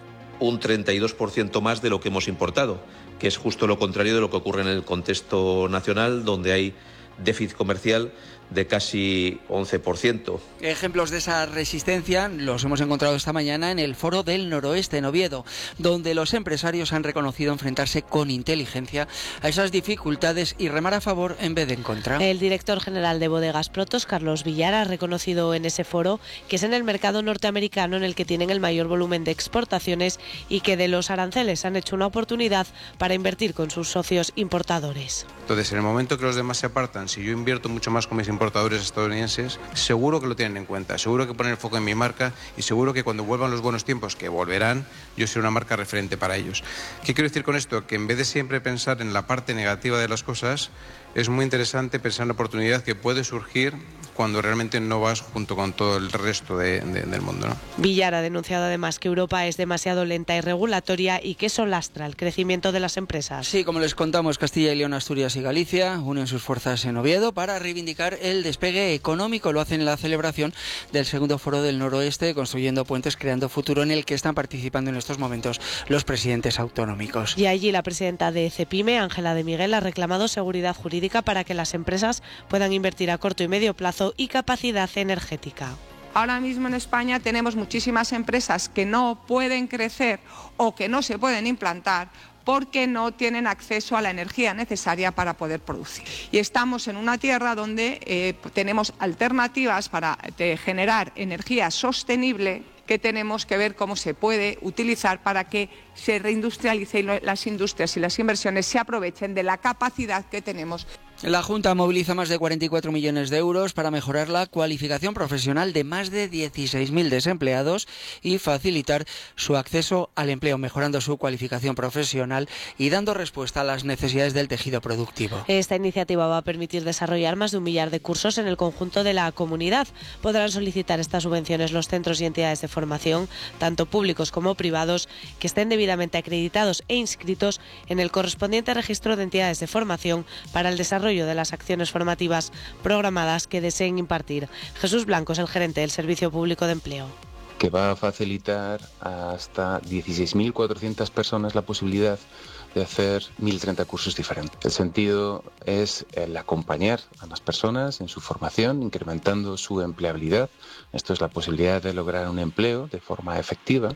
un 32% más de lo que hemos importado, que es justo lo contrario de lo que ocurre en el contexto nacional, donde hay déficit comercial de casi 11%. Ejemplos de esa resistencia los hemos encontrado esta mañana en el Foro del Noroeste en Oviedo, donde los empresarios han reconocido enfrentarse con inteligencia a esas dificultades y remar a favor en vez de en contra. El director general de Bodegas Protos, Carlos Villar, ha reconocido en ese foro que es en el mercado norteamericano en el que tienen el mayor volumen de exportaciones y que de los aranceles han hecho una oportunidad para invertir con sus socios importadores. Entonces, en el momento que los demás se apartan, si yo invierto mucho más con mis importadores estadounidenses, seguro que lo tienen en cuenta, seguro que ponen el foco en mi marca y seguro que cuando vuelvan los buenos tiempos, que volverán, yo seré una marca referente para ellos. ¿Qué quiero decir con esto? Que en vez de siempre pensar en la parte negativa de las cosas, es muy interesante pensar en la oportunidad que puede surgir cuando realmente no vas junto con todo el resto del mundo, ¿no? Villar ha denunciado además que Europa es demasiado lenta y regulatoria y que eso lastra el crecimiento de las empresas. Sí, como les contamos, Castilla y León, Asturias y Galicia unen sus fuerzas en Oviedo para reivindicar el despegue económico. Lo hacen en la celebración del segundo Foro del Noroeste, Construyendo Puentes, Creando Futuro, en el que están participando en estos momentos los presidentes autonómicos. Y allí la presidenta de CEPIME, Ángela de Miguel, ha reclamado seguridad jurídica para que las empresas puedan invertir a corto y medio plazo y capacidad energética. Ahora mismo en España tenemos muchísimas empresas que no pueden crecer o que no se pueden implantar porque no tienen acceso a la energía necesaria para poder producir. Y estamos en una tierra donde tenemos alternativas para generar energía sostenible, que tenemos que ver cómo se puede utilizar para que se reindustrialice y las industrias y las inversiones se aprovechen de la capacidad que tenemos. La Junta moviliza más de 44 millones de euros para mejorar la cualificación profesional de más de 16.000 desempleados y facilitar su acceso al empleo, mejorando su cualificación profesional y dando respuesta a las necesidades del tejido productivo. Esta iniciativa va a permitir desarrollar más de 1 millar de cursos en el conjunto de la comunidad. Podrán solicitar estas subvenciones los centros y entidades de formación, tanto públicos como privados, que estén debidamente acreditados e inscritos en el correspondiente registro de entidades de formación para el desarrollo de las acciones formativas programadas que deseen impartir. Jesús Blanco es el gerente del Servicio Público de Empleo. Que va a facilitar a hasta 16.400 personas la posibilidad de hacer 1.030 cursos diferentes. El sentido es el acompañar a las personas en su formación, incrementando su empleabilidad. Esto es la posibilidad de lograr un empleo de forma efectiva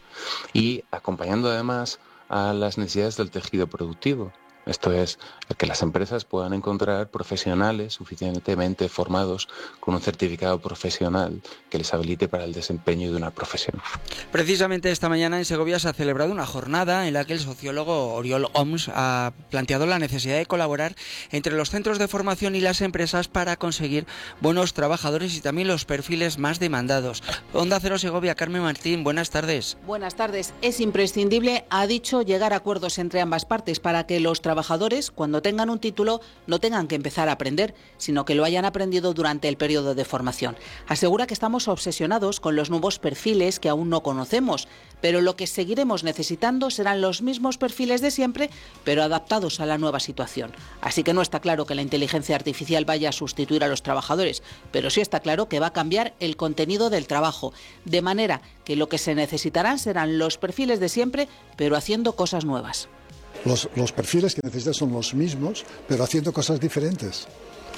y acompañando además a las necesidades del tejido productivo. Esto es, que las empresas puedan encontrar profesionales suficientemente formados con un certificado profesional que les habilite para el desempeño de una profesión. Precisamente esta mañana en Segovia se ha celebrado una jornada en la que el sociólogo Oriol Oms ha planteado la necesidad de colaborar entre los centros de formación y las empresas para conseguir buenos trabajadores y también los perfiles más demandados. Onda Cero Segovia, Carmen Martín, buenas tardes. Buenas tardes. Es imprescindible, ha dicho, llegar a acuerdos entre ambas partes para que los trabajadores, cuando tengan un título, no tengan que empezar a aprender, sino que lo hayan aprendido durante el periodo de formación. Asegura que estamos obsesionados con los nuevos perfiles que aún no conocemos, pero lo que seguiremos necesitando serán los mismos perfiles de siempre, pero adaptados a la nueva situación. Así que no está claro que la inteligencia artificial vaya a sustituir a los trabajadores, pero sí está claro que va a cambiar el contenido del trabajo, de manera que lo que se necesitarán serán los perfiles de siempre, pero haciendo cosas nuevas. Los perfiles que necesitas son los mismos, pero haciendo cosas diferentes.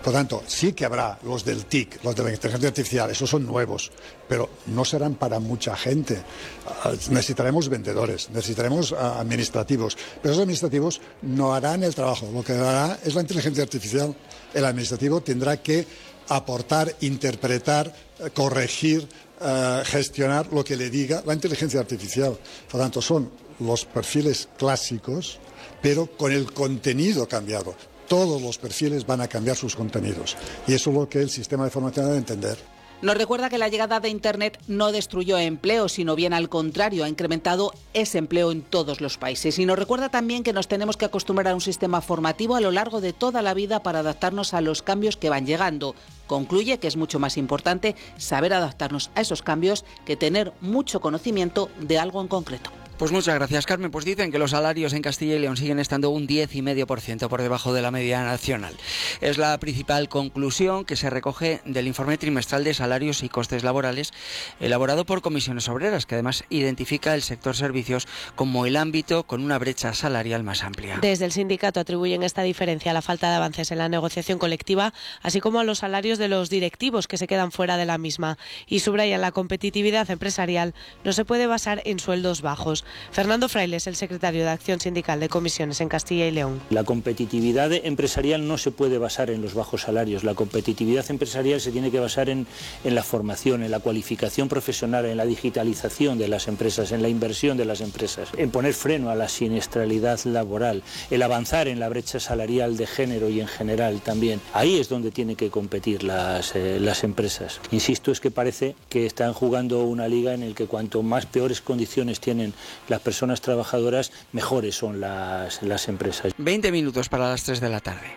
Por tanto, sí que habrá los del TIC, los de la inteligencia artificial, esos son nuevos, pero no serán para mucha gente. Necesitaremos vendedores, necesitaremos administrativos, pero esos administrativos no harán el trabajo, lo que hará es la inteligencia artificial. El administrativo tendrá que aportar, interpretar, corregir, gestionar lo que le diga la inteligencia artificial. Por tanto, son los perfiles clásicos, pero con el contenido cambiado. Todos los perfiles van a cambiar sus contenidos y eso es lo que el sistema de formación debe entender. Nos recuerda que la llegada de Internet no destruyó empleo, sino bien al contrario, ha incrementado ese empleo en todos los países. Y nos recuerda también que nos tenemos que acostumbrar a un sistema formativo a lo largo de toda la vida para adaptarnos a los cambios que van llegando. Concluye que es mucho más importante saber adaptarnos a esos cambios que tener mucho conocimiento de algo en concreto. Pues muchas gracias, Carmen. Pues dicen que los salarios en Castilla y León siguen estando un 10,5% por debajo de la media nacional. Es la principal conclusión que se recoge del informe trimestral de salarios y costes laborales elaborado por Comisiones Obreras, que además identifica el sector servicios como el ámbito con una brecha salarial más amplia. Desde el sindicato atribuyen esta diferencia a la falta de avances en la negociación colectiva, así como a los salarios de los directivos que se quedan fuera de la misma. Y subrayan la competitividad empresarial no se puede basar en sueldos bajos. Fernando Fraile es el secretario de Acción Sindical de Comisiones en Castilla y León. La competitividad empresarial no se puede basar en los bajos salarios. La competitividad empresarial se tiene que basar en la formación, en la cualificación profesional, en la digitalización de las empresas, en la inversión de las empresas, en poner freno a la siniestralidad laboral, el avanzar en la brecha salarial de género y en general también. Ahí es donde tienen que competir las empresas. Insisto, es que parece que están jugando una liga en la que cuanto más peores condiciones tienen las personas trabajadoras, mejores son las empresas. 20 minutos para las 3 de la tarde.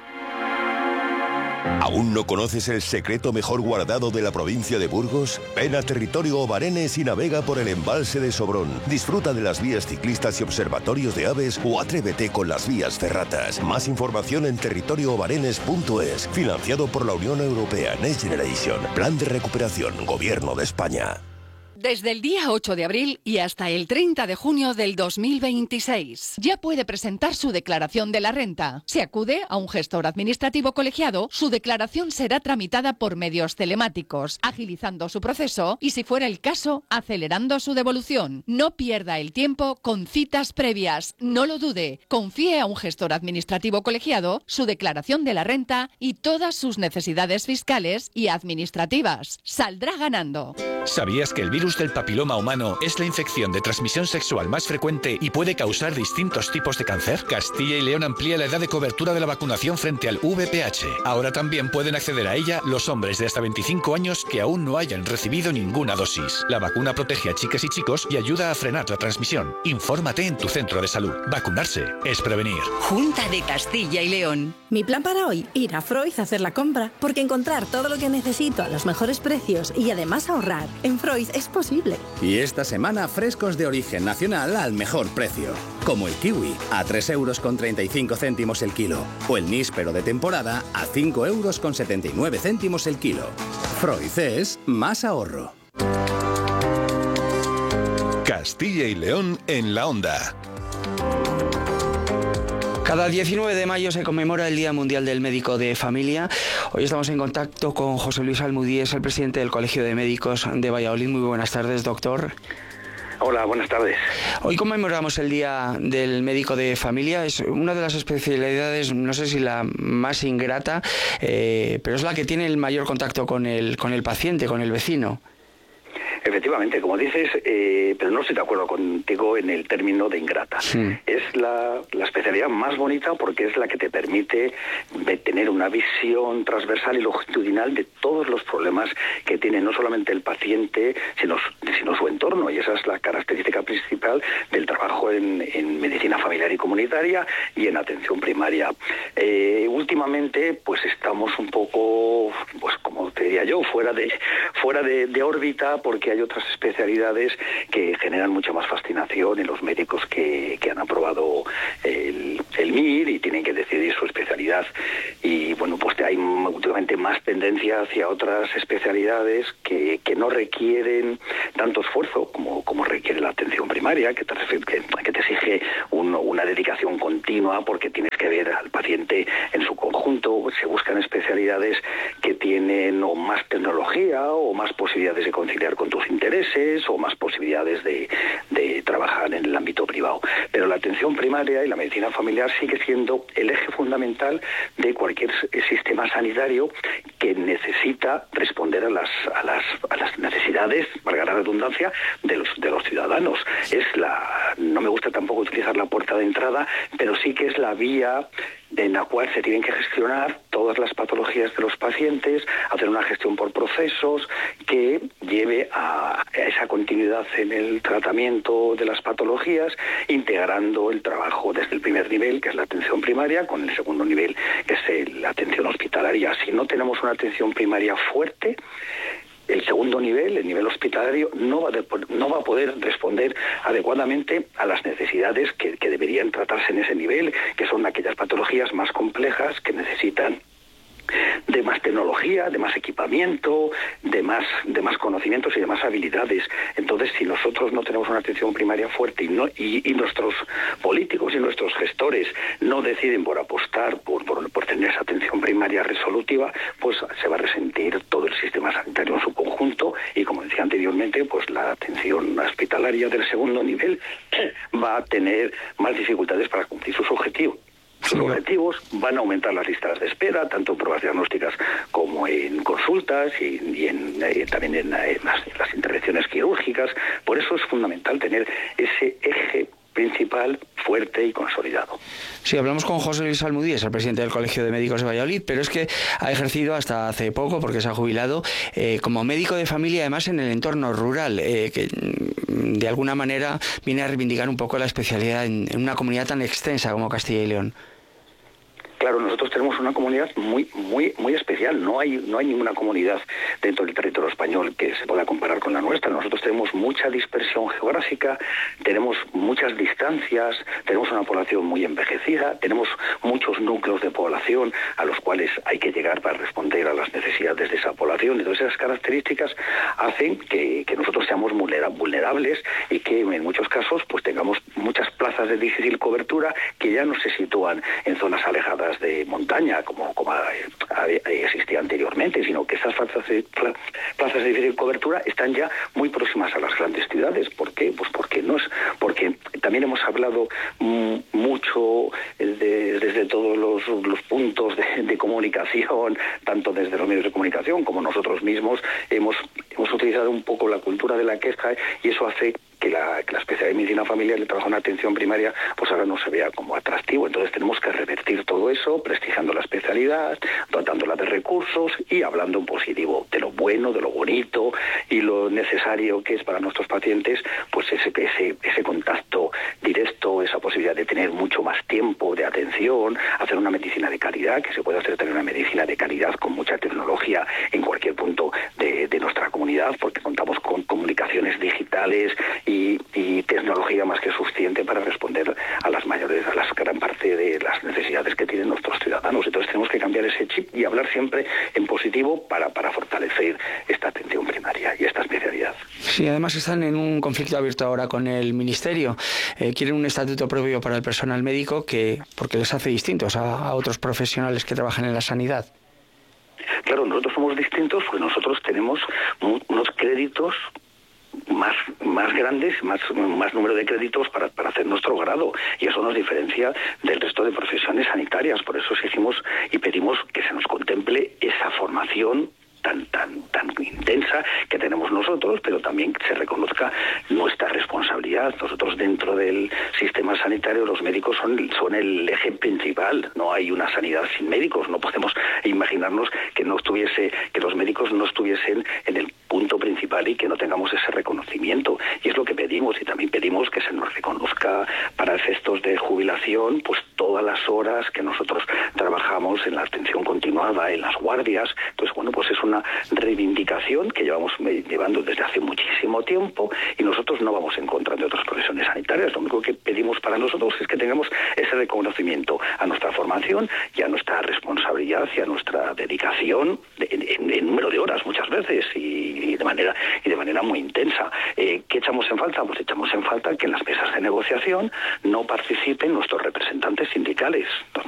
¿Aún no conoces el secreto mejor guardado de la provincia de Burgos? Ven a Territorio Obarenes y navega por el embalse de Sobrón. Disfruta de las vías ciclistas y observatorios de aves o atrévete con las vías ferratas. Más información en territorioobarenes.es. Financiado por la Unión Europea Next Generation. Plan de recuperación. Gobierno de España. Desde el día 8 de abril y hasta el 30 de junio del 2026. Ya puede presentar su declaración de la renta. Si acude a un gestor administrativo colegiado, su declaración será tramitada por medios telemáticos, agilizando su proceso y, si fuera el caso, acelerando su devolución. No pierda el tiempo con citas previas. No lo dude. Confíe a un gestor administrativo colegiado su declaración de la renta y todas sus necesidades fiscales y administrativas. Saldrá ganando. ¿Sabías que el virus del papiloma humano es la infección de transmisión sexual más frecuente y puede causar distintos tipos de cáncer? Castilla y León amplía la edad de cobertura de la vacunación frente al VPH. Ahora también pueden acceder a ella los hombres de hasta 25 años que aún no hayan recibido ninguna dosis. La vacuna protege a chicas y chicos y ayuda a frenar la transmisión. Infórmate en tu centro de salud. Vacunarse es prevenir. Junta de Castilla y León. Mi plan para hoy, ir a Freud a hacer la compra, porque encontrar todo lo que necesito a los mejores precios y además ahorrar en Freud es posible. Y esta semana frescos de origen nacional al mejor precio. Como el kiwi, a 3,35 € el kilo. O el níspero de temporada, a 5,79 € el kilo. Freud es más ahorro. Castilla y León en la onda. Cada 19 de mayo se conmemora el Día Mundial del Médico de Familia. Hoy estamos en contacto con José Luis Almudíes, el presidente del Colegio de Médicos de Valladolid. Muy buenas tardes, doctor. Hola, buenas tardes. Hoy conmemoramos el Día del Médico de Familia. Es una de las especialidades, no sé si la más ingrata, pero es la que tiene el mayor contacto con el paciente, con el vecino. Efectivamente, como dices, pero no estoy de acuerdo contigo en el término de ingrata. Sí. Es la especialidad más bonita porque es la que te permite tener una visión transversal y longitudinal de todos los problemas que tiene no solamente el paciente, sino su entorno. Y esa es la característica principal del trabajo en medicina familiar y comunitaria y en atención primaria. Últimamente, pues estamos un poco, pues como te diría yo, fuera de órbita porque que hay otras especialidades que generan mucha más fascinación en los médicos que han aprobado el MIR y tienen que decidir su especialidad. Y bueno, pues hay últimamente más tendencia hacia otras especialidades que no requieren tanto esfuerzo como requiere la atención primaria, que te exige una dedicación continua porque tienes que ver al paciente en su conjunto. Se buscan especialidades que tienen o más tecnología o más posibilidades de conciliar con tus intereses o más posibilidades de trabajar en el ámbito privado. Pero la atención primaria y la medicina familiar sigue siendo el eje fundamental de cualquier sistema sanitario que necesita responder a las necesidades, valga la redundancia, de los ciudadanos. No me gusta tampoco utilizar la puerta de entrada, pero sí que es la vía en la cual se tienen que gestionar todas las patologías de los pacientes, hacer una gestión por procesos que lleve a esa continuidad en el tratamiento de las patologías, integrando el trabajo desde el primer nivel, que es la atención primaria, con el segundo nivel, que es la atención hospitalaria. Si no tenemos una atención primaria fuerte, el segundo nivel, el nivel hospitalario, no va a poder responder adecuadamente a las necesidades que deberían tratarse en ese nivel, que son aquellas patologías más complejas que necesitan de más tecnología, de más equipamiento, de más conocimientos y de más habilidades. Entonces, si nosotros no tenemos una atención primaria fuerte y nuestros políticos y nuestros gestores no deciden por apostar por tener esa atención primaria resolutiva, pues se va a resentir todo el sistema sanitario en su conjunto y, como decía anteriormente, pues la atención hospitalaria del segundo nivel va a tener más dificultades para cumplir sus objetivos. Sus objetivos van a aumentar las listas de espera, tanto en pruebas diagnósticas como en consultas y también en las intervenciones quirúrgicas. Por eso es fundamental tener ese eje principal fuerte y consolidado. Sí, hablamos con José Luis Almudíes, el presidente del Colegio de Médicos de Valladolid, pero es que ha ejercido hasta hace poco, porque se ha jubilado, como médico de familia, además en el entorno rural, que de alguna manera viene a reivindicar un poco la especialidad en una comunidad tan extensa como Castilla y León. Claro, nosotros tenemos una comunidad muy especial. No hay ninguna comunidad dentro del territorio español que se pueda comparar con la nuestra. Nosotros tenemos mucha dispersión geográfica, tenemos muchas distancias, tenemos una población muy envejecida, tenemos muchos núcleos de población a los cuales hay que llegar para responder a las necesidades de esa población. Entonces, esas características hacen que nosotros seamos vulnerables y que en muchos casos pues tengamos muchas plazas de difícil cobertura que ya no se sitúan en zonas alejadas de montaña como existía anteriormente, sino que esas plazas de difícil cobertura están ya muy próximas a las grandes ciudades. ¿Por qué? Pues porque también hemos hablado mucho desde todos los puntos de comunicación, tanto desde los medios de comunicación como nosotros mismos hemos utilizado un poco la cultura de la queja, y eso hace que la especialidad de medicina familiar y el trabajo en atención primaria pues ahora no se vea como atractivo. Entonces tenemos que revertir todo eso, prestigiando la especialidad, dotándola de recursos y hablando en positivo de lo bueno, de lo bonito y lo necesario que es para nuestros pacientes, pues ese contacto directo, esa posibilidad de tener mucho más tiempo de atención, hacer una medicina de calidad, que se puede hacer también una medicina de calidad con mucha tecnología en cualquier punto de nuestra comunidad, porque contamos con comunicaciones digitales y tecnología más que suficiente para responder a la gran parte de las necesidades que tienen nuestros ciudadanos. Entonces tenemos que cambiar ese chip y hablar siempre en positivo para fortalecer esta atención primaria y esta especialidad. Sí, además están en un conflicto abierto ahora con el Ministerio. Quieren un estatuto propio para el personal médico porque les hace distintos a otros profesionales que trabajan en la sanidad. Claro, nosotros somos distintos porque nosotros tenemos unos créditos más grandes, más número de créditos para hacer nuestro grado, y eso nos diferencia del resto de profesiones sanitarias. Por eso exigimos y pedimos que se nos contemple esa formación tan intensa que tenemos nosotros, pero también que se reconozca nuestra responsabilidad. Nosotros dentro del sistema sanitario, los médicos son el eje principal. No hay una sanidad sin médicos. No podemos imaginarnos que los médicos no estuviesen en el punto principal y que no tengamos ese reconocimiento. Y es lo que pedimos, y también pedimos que se nos reconozca para efectos de jubilación pues todas las horas que nosotros trabajamos en la atención continuada, en las guardias. Entonces, bueno, pues es una reivindicación que llevamos llevando desde hace muchísimo tiempo y nosotros no vamos en contra de otras profesiones sanitarias. Lo único que pedimos para nosotros es que tengamos ese reconocimiento a nuestra formación y a nuestra responsabilidad y a nuestra dedicación en número de horas muchas veces y de manera muy intensa. ¿Qué echamos en falta? Pues echamos en falta que en las mesas de negociación no participen nuestros representantes sindicales.